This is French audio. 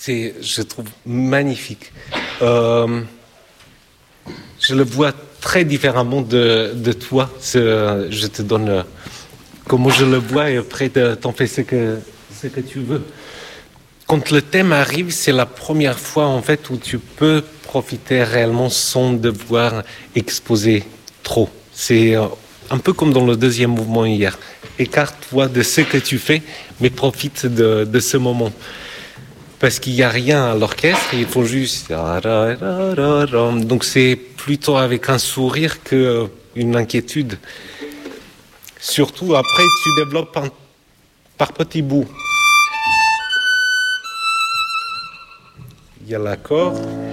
je trouve, magnifique. Je le vois très différemment de toi. Je te donne comment je le vois et après t'en fais ce que tu veux. Quand le thème arrive, c'est la première fois en fait où tu peux profiter réellement sans devoir exposer trop. C'est un peu comme dans le deuxième mouvement hier. Écarte-toi de ce que tu fais, mais profite de ce moment. Parce qu'il n'y a rien à l'orchestre, il faut juste... Donc c'est plutôt avec un sourire qu'une inquiétude. Surtout après, tu développes par petits bouts. Il y a l'accord.